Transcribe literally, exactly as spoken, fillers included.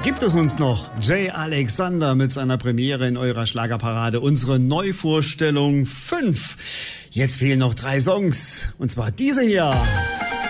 Gibt es uns noch? Jay Alexander mit seiner Premiere in eurer Schlagerparade. Unsere Neuvorstellung fünf. Jetzt fehlen noch drei Songs. Und zwar diese hier.